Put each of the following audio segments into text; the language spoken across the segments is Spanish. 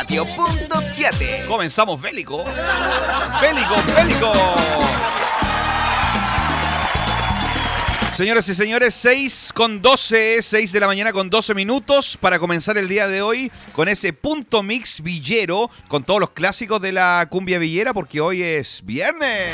90.7. Comenzamos bélico. Bélico, bélico. Señoras y señores, 6 de la mañana con 12 minutos para comenzar el día de hoy con ese punto mix villero con todos los clásicos de la cumbia villera porque hoy es viernes.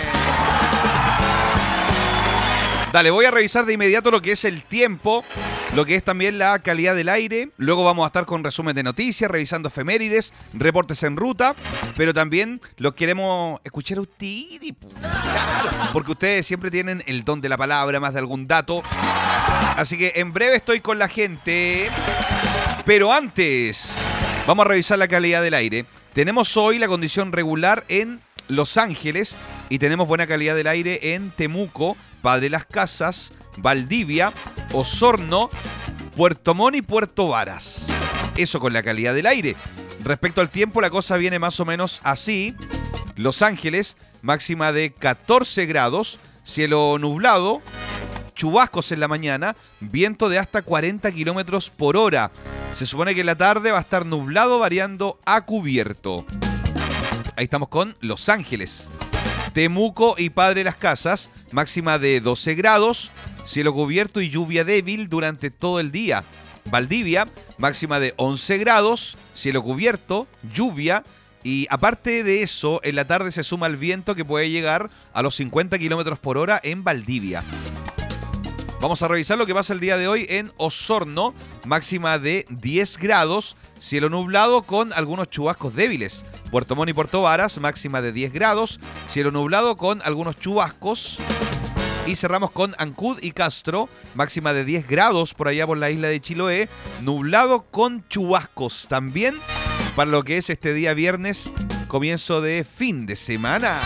Dale, voy a revisar de inmediato lo que es el tiempo, lo que es también la calidad del aire. Luego vamos a estar con resumen de noticias, revisando efemérides, reportes en ruta, pero también los queremos escuchar a ustedes, claro, porque ustedes siempre tienen el don de la palabra, más de algún dato. Así que en breve estoy con la gente, pero antes vamos a revisar la calidad del aire. Tenemos hoy la condición regular en Los Ángeles y tenemos buena calidad del aire en Temuco, Padre Las Casas, Valdivia, Osorno, Puerto Montt y Puerto Varas. Eso con la calidad del aire. Respecto al tiempo, la cosa viene más o menos así. Los Ángeles, máxima de 14 grados, cielo nublado, chubascos en la mañana, viento de hasta 40 kilómetros por hora. Se supone que en la tarde va a estar nublado, variando a cubierto. Ahí estamos con Los Ángeles. Temuco y Padre Las Casas, máxima de 12 grados, cielo cubierto y lluvia débil durante todo el día. Valdivia, máxima de 11 grados, cielo cubierto, lluvia y aparte de eso, en la tarde se suma el viento que puede llegar a los 50 kilómetros por hora en Valdivia. Vamos a revisar lo que pasa el día de hoy en Osorno, máxima de 10 grados, cielo nublado con algunos chubascos débiles. Puerto Montt y Puerto Varas, máxima de 10 grados, cielo nublado con algunos chubascos. Y cerramos con Ancud y Castro, máxima de 10 grados por allá por la isla de Chiloé, nublado con chubascos también para lo que es este día viernes, comienzo de fin de semana.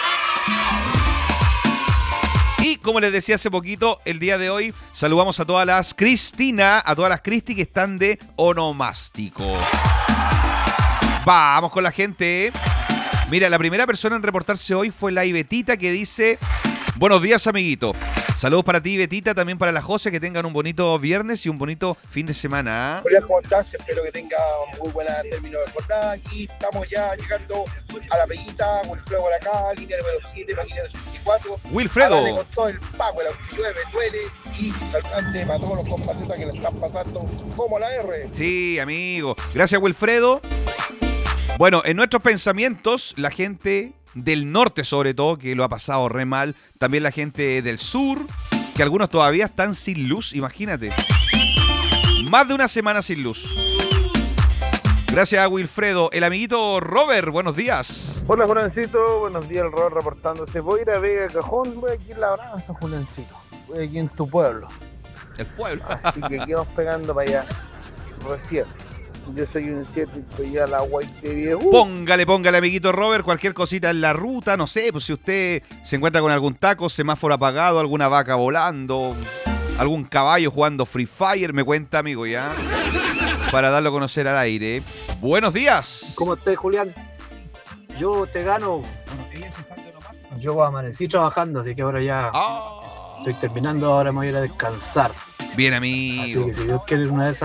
Y como les decía hace poquito, el día de hoy saludamos a todas las Cristina, a todas las Cristi que están de onomástico. Vamos con la gente. Mira, la primera persona en reportarse hoy fue la Ibetita que dice: buenos días, amiguito. Saludos para ti, Betita, también para la José, que tengan un bonito viernes y un bonito fin de semana. Hola, ¿cómo estás? Espero que tenga muy buena término de jornada. Aquí estamos ya llegando a la peguita, Wilfredo por acá, línea número 7, página 84. Wilfredo. Hágale con todo el pago, el aunque llueve, duele. Y saludante para todos los compatriotas que le están pasando como la R. Sí, amigo. Gracias, Wilfredo. Bueno, en nuestros pensamientos, la gente del norte sobre todo, que lo ha pasado re mal. También la gente del sur, que algunos todavía están sin luz, imagínate. Más de una semana sin luz. Gracias a Wilfredo. El amiguito Robert, buenos días. Hola, Juliancito, buenos días, el Robert reportándose. Voy a ir a Vega Cajón, voy aquí en La Braza, Juliancito. Voy aquí en tu pueblo. El pueblo. Así que aquí vamos pegando para allá. Recién. Yo soy un 7 y estoy a la guaitería. Póngale, amiguito Robert, cualquier cosita en la ruta, no sé, pues si usted se encuentra con algún taco, semáforo apagado, alguna vaca volando, algún caballo jugando Free Fire, me cuenta, amigo, ya, para darlo a conocer al aire. Buenos días. ¿Cómo estás, Julián? Yo te gano. Yo amanecí trabajando, así que ahora ya estoy terminando, ahora me voy a ir a descansar. Bien, amigo. Así que si Dios quiere, una de esas